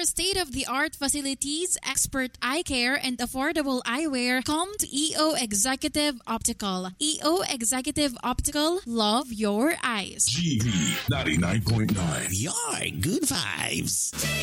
For state-of-the-art facilities, expert eye care, and affordable eyewear, come to EO Executive Optical. EO Executive Optical, love your eyes. GV 99.9. Your good vibes.